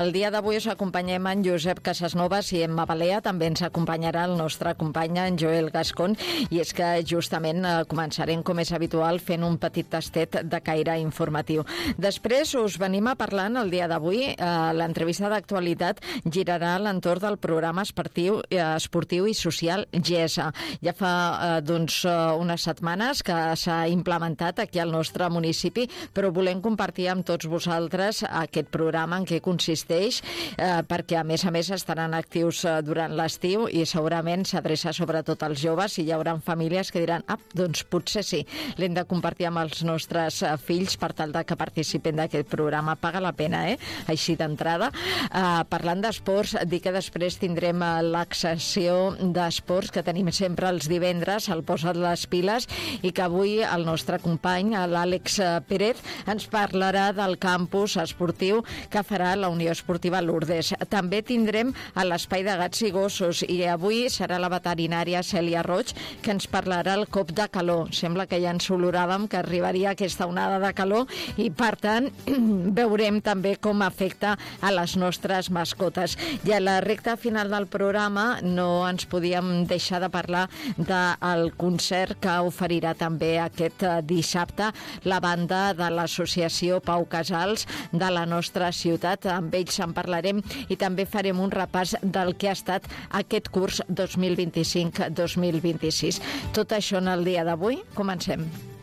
El dia d'avui us acompanyem en Josep Casasnovas i Emma Balea. També ens acompanyarà el nostre company en Joel Gascon. I és que justament començarem, com és habitual, fent un petit tastet de caire informatiu. Després us venim a parlar el dia d'avui. L'entrevista d'actualitat girarà a l'entorn del programa esportiu i social GESA. Ja fa unes setmanes que s'ha implementat aquí al nostre municipi, però volem compartir amb tots vosaltres aquest programa, en què consisteix, perquè a més estaran actius durant l'estiu i segurament s'adreça sobretot als joves, i hi haurà famílies que diran doncs potser sí, l'hem de compartir amb els nostres fills per tal de que participin d'aquest programa. Paga la pena, així d'entrada. Parlant d'esports, dir que després tindrem l'accessió d'esports que tenim sempre els divendres, el Posa't les piles, i que avui el nostre company, l'Àlex Pérez, ens parlarà del campus esportiu que farà la Unió Esportiva Lourdes. També tindrem a l'espai de gats i gossos, i avui serà la veterinària Cèlia Roig que ens parlarà el cop de calor. Sembla que ja ens oloràvem que arribaria aquesta onada de calor, i per tant veurem també com afecta a les nostres mascotes. I a la recta final del programa no ens podíem deixar de parlar del concert que oferirà també aquest dissabte la banda de l'associació Pau Casals de la nostra ciutat. Amb ells en parlarem i també farem un repàs del que ha estat aquest curs 2025-2026. Tot això en el dia d'avui. Comencem.